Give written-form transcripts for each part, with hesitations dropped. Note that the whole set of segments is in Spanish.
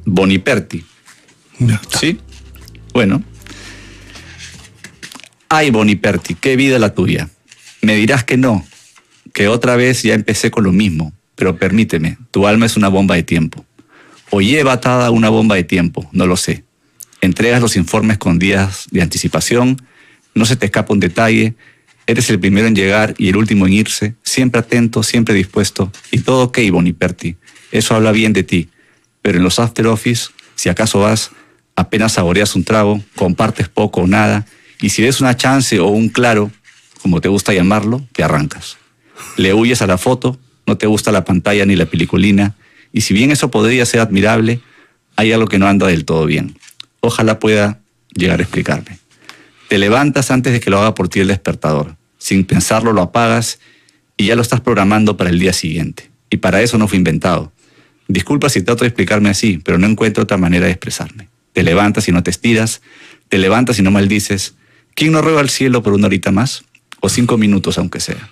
Boniperti. ¿Sí? Bueno. Ay, Boniperti, qué vida la tuya. Me dirás que no, que otra vez ya empecé con lo mismo, pero permíteme, tu alma es una bomba de tiempo. O lleva atada una bomba de tiempo, no lo sé. Entregas los informes con días de anticipación, no se te escapa un detalle, eres el primero en llegar y el último en irse, siempre atento, siempre dispuesto, y todo ok, Boniperti, eso habla bien de ti. Pero en los after office, si acaso vas, apenas saboreas un trago, compartes poco o nada, y si ves una chance o un claro, como te gusta llamarlo, te arrancas. Le huyes a la foto, no te gusta la pantalla ni la peliculina, y si bien eso podría ser admirable, hay algo que no anda del todo bien. Ojalá pueda llegar a explicarme. Te levantas antes de que lo haga por ti el despertador. Sin pensarlo lo apagas y ya lo estás programando para el día siguiente. Y para eso no fue inventado. Disculpa si trato de explicarme así, pero no encuentro otra manera de expresarme. Te levantas y no te estiras, te levantas y no maldices. ¿Quién no ruega al cielo por una horita más? O 5 minutos, aunque sea.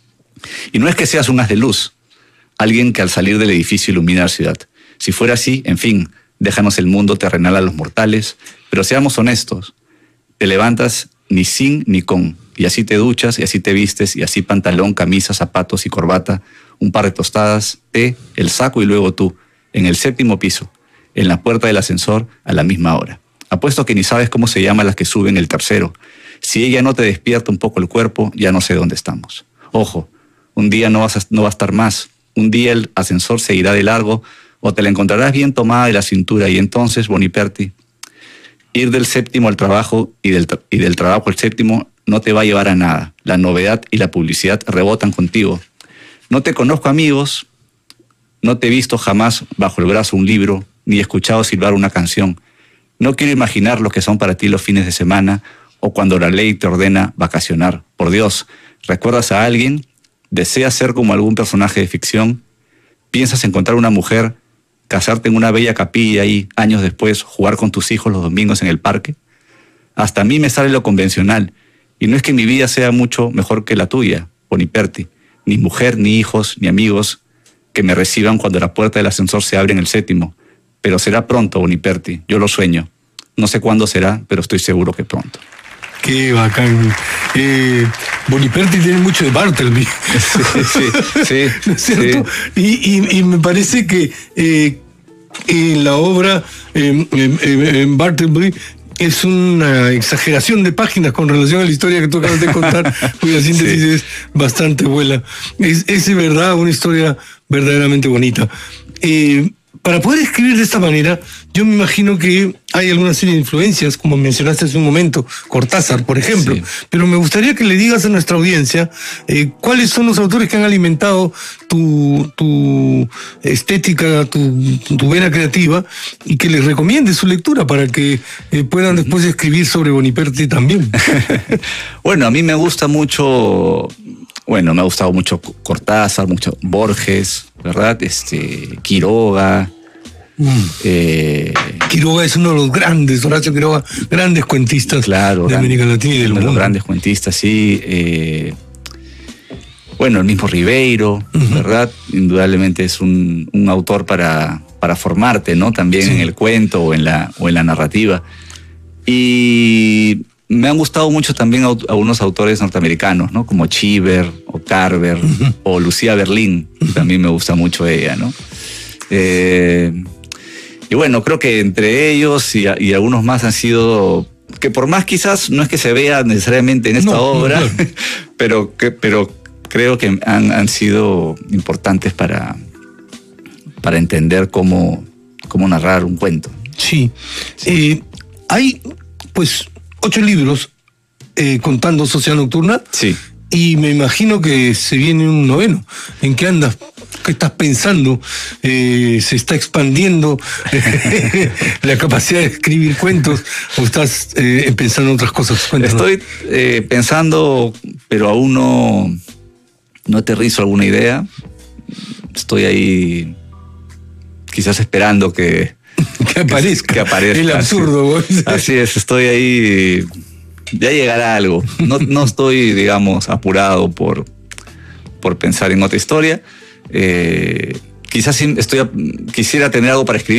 Y no es que seas un haz de luz, alguien que al salir del edificio ilumina la ciudad. Si fuera así, en fin, déjanos el mundo terrenal a los mortales, pero seamos honestos. Te levantas ni sin ni con, y así te duchas, y así te vistes, y así pantalón, camisa, zapatos y corbata, un par de tostadas, té, el saco y luego tú, en el 7º piso, en la puerta del ascensor a la misma hora. Apuesto que ni sabes cómo se llaman las que suben el 3º. Si ella no te despierta un poco el cuerpo, ya no sé dónde estamos. Ojo, un día no va a estar más. Un día el ascensor se irá de largo o te la encontrarás bien tomada de la cintura y entonces, Boniperti, ir del 7º al trabajo y del trabajo al 7º no te va a llevar a nada. La novedad y la publicidad rebotan contigo. No te conozco amigos, no te he visto jamás bajo el brazo un libro, ni he escuchado silbar una canción. No quiero imaginar lo que son para ti los fines de semana o cuando la ley te ordena vacacionar. Por Dios, ¿recuerdas a alguien? ¿Deseas ser como algún personaje de ficción? ¿Piensas encontrar una mujer, casarte en una bella capilla y, años después, jugar con tus hijos los domingos en el parque? Hasta a mí me sale lo convencional, y no es que mi vida sea mucho mejor que la tuya, Boniperti. Ni mujer, ni hijos, ni amigos que me reciban cuando la puerta del ascensor se abre en el 7º. Pero será pronto, Boniperti, yo lo sueño. No sé cuándo será, pero estoy seguro que pronto. Qué bacán. Boniperti tiene mucho de Bartleby. Sí. ¿No es cierto? Sí. Y me parece que en la obra en Bartleby es una exageración de páginas con relación a la historia que tú acabas de contar, cuya síntesis es bastante buena. Es de verdad una historia verdaderamente bonita. Para poder escribir de esta manera, yo me imagino que hay alguna serie de influencias, como mencionaste hace un momento, Cortázar, por ejemplo. Sí. Pero me gustaría que le digas a nuestra audiencia cuáles son los autores que han alimentado tu estética, tu vena creativa, y que les recomiendes su lectura para que puedan después escribir sobre Boniperti también. Bueno, a mí me gusta mucho... Bueno, me ha gustado mucho Cortázar, mucho Borges, ¿verdad? Quiroga. Quiroga es uno de los grandes, Horacio Quiroga, grandes cuentistas, claro, de América Latina y del mundo. Los grandes cuentistas, sí. Bueno, el mismo Ribeiro, ¿verdad? Indudablemente es un autor para formarte, ¿no? También en el cuento o en la narrativa. Y me han gustado mucho también algunos autores norteamericanos, ¿no? Como Cheever o Carver o Lucía Berlín. También me gusta mucho ella, ¿no? Y bueno, creo que entre ellos y algunos más han sido, que por más quizás no es que se vea necesariamente en esta obra, pero creo que han sido importantes para entender cómo narrar un cuento. Sí. Hay, pues, 8 libros contando Sociedad Nocturna. Sí. Y me imagino que se viene un 9º. ¿En qué andas? ¿Qué estás pensando? ¿Se está expandiendo la capacidad de escribir cuentos? ¿O estás pensando en otras cosas? Cuéntanos. Estoy pensando, pero aún no aterrizo alguna idea. Estoy ahí quizás esperando que aparezca. El absurdo. Así es, estoy ahí. Ya llegará algo. No estoy, digamos, apurado por pensar en otra historia. Quizás quisiera tener algo para escribir